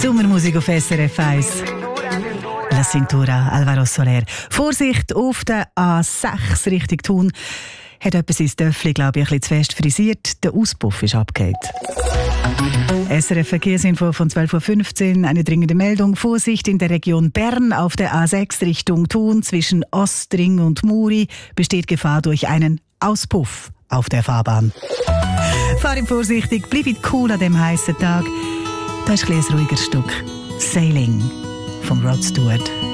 Sommermusik auf SRF 1. La Cintura, Alvaro Soler. Vorsicht auf der A6 Richtung Thun. Hat jemand sein Töffli, glaube ich, ein bisschen zu fest frisiert. Der Auspuff ist abgehakt. SRF Verkehrsinfo von 12.15 Uhr. Eine dringende Meldung. Vorsicht in der Region Bern auf der A6 Richtung Thun zwischen Ostring und Muri besteht Gefahr durch einen Auspuff auf der Fahrbahn. Fahrt vorsichtig, bleibt cool an dem heißen Tag. Das ist ein ruhiger Stück. Sailing von Rod Stewart.